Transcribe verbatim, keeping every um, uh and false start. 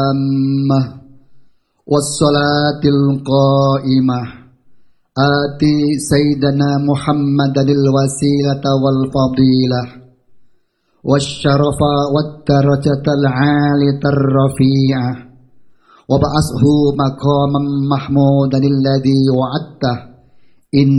التامة والصلاة القائمة آتي سيدنا محمد الوسيلة والفضيلة والشرف والدرجة العالية الرفيعة وبعثه مقاما محمودا الذي وعدته إن